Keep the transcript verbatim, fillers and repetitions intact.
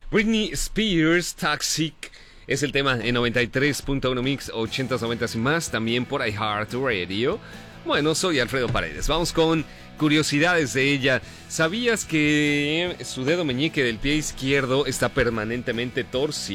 Britney Spears, Toxic, es el tema en noventa y tres punto uno Mix, ochentas, noventas y más, también por iHeartRadio. Bueno, soy Alfredo Paredes. Vamos con curiosidades de ella. ¿Sabías que su dedo meñique del pie izquierdo está permanentemente torcido?